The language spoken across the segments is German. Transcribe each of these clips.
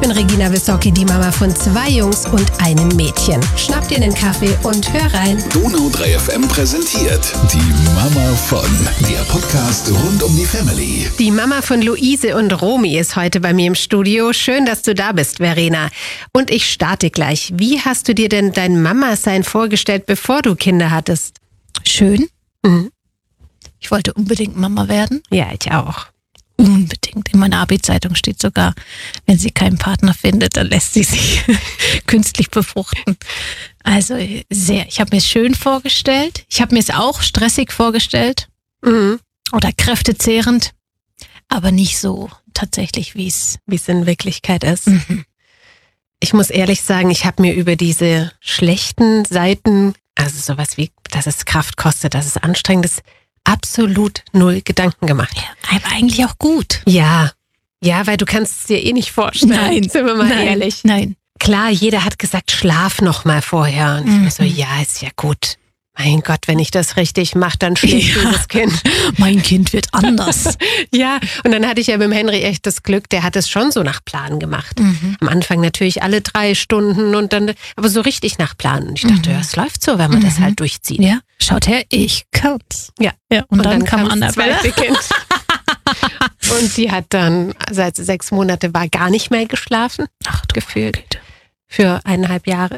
Ich bin Regina Wissocki, die Mama von 2 Jungs und einem Mädchen. Schnapp dir einen Kaffee und hör rein. Donau 3 FM präsentiert die Mama von, der Podcast rund um die Family. Die Mama von Luise und Romy ist heute bei mir im Studio. Schön, dass du da bist, Verena. Und ich starte gleich. Wie hast du dir denn dein Mama-Sein vorgestellt, bevor du Kinder hattest? Schön. Ich wollte unbedingt Mama werden. Ja, ich auch. Unbedingt. In meiner Abi-Zeitung steht sogar, wenn sie keinen Partner findet, dann lässt sie sich künstlich befruchten. Also sehr. Ich habe mir es schön vorgestellt. Ich habe mir es auch stressig vorgestellt. Oder kräftezehrend. Aber nicht so tatsächlich, wie es in Wirklichkeit ist. Ich muss ehrlich sagen, ich habe mir über diese schlechten Seiten, also sowas wie, dass es Kraft kostet, dass es anstrengend ist, absolut 0 Gedanken gemacht. Ja, aber eigentlich auch gut. Ja, weil du kannst es dir eh nicht vorstellen. Nein. Sind wir mal ehrlich. Nein. Klar, jeder hat gesagt, schlaf noch mal vorher. Und ich mir so, ja, ist ja gut. Mein Gott, wenn ich das richtig mache, dann schläft dieses Kind. Mein Kind wird anders. Ja, und dann hatte ich ja mit dem Henry echt das Glück, der hat es schon so nach Plan gemacht. Am Anfang natürlich alle 3 Stunden und dann, aber so richtig nach Plan. Und ich dachte, ja, es läuft so, wenn man das halt durchzieht. Ja, schaut her, ich kann's. Ja. Und dann kam das Annabelle. zweite Kind. Und die hat dann, seit 6 Monate war gar nicht mehr geschlafen. Ach, gefühlt. Für 1,5 Jahre.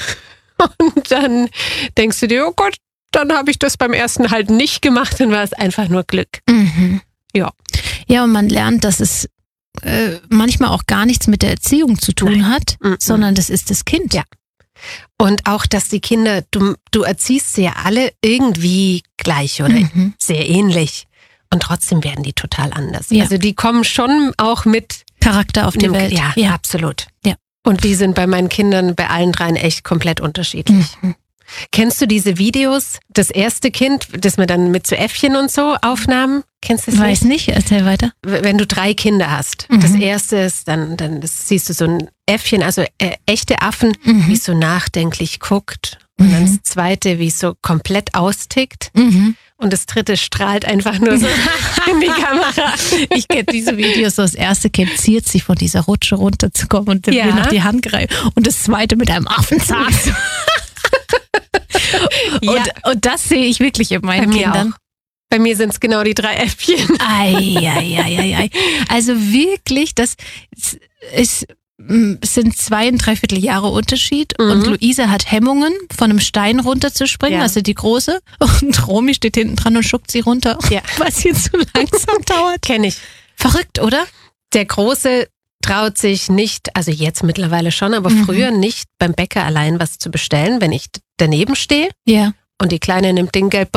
Und dann denkst du dir, oh Gott, dann habe ich das beim ersten halt nicht gemacht, dann war es einfach nur Glück. Ja. Ja, und man lernt, dass es manchmal auch gar nichts mit der Erziehung zu tun hat, sondern das ist das Kind. Ja. Und auch, dass die Kinder, du erziehst sie ja alle irgendwie gleich oder sehr ähnlich. Und trotzdem werden die total anders. Ja. Also die kommen schon auch mit Charakter auf die Welt. Ja, absolut. Ja. Und die sind bei meinen Kindern, bei allen 3 echt komplett unterschiedlich. Kennst du diese Videos? Das erste Kind, das wir dann mit so Äffchen und so aufnahmen? Kennst du das? Weiß nicht, erzähl weiter. Wenn du 3 Kinder hast. Das erste ist, dann siehst du so ein Äffchen, also echte Affen, wie es so nachdenklich guckt. Und dann das zweite, wie es so komplett austickt. Und das dritte strahlt einfach nur so in die Kamera. Ich kenne diese Videos, so das erste Kind ziert sich von dieser Rutsche runterzukommen und will noch die Hand greifen. Und das zweite mit einem Affenzahn. Und das sehe ich wirklich in meinen Kindern. Auch. Bei mir sind es genau die 3 Äffchen. Ei. Also wirklich, das sind 2 3/4 Jahre Unterschied und Luise hat Hemmungen, von einem Stein runterzuspringen, also die große, und Romy steht hinten dran und schuckt sie runter, was hier zu langsam dauert. Kenn ich. Verrückt, oder? Der Große traut sich nicht, also jetzt mittlerweile schon, aber früher nicht beim Bäcker allein was zu bestellen, wenn ich daneben stehe. Ja. Und die Kleine nimmt den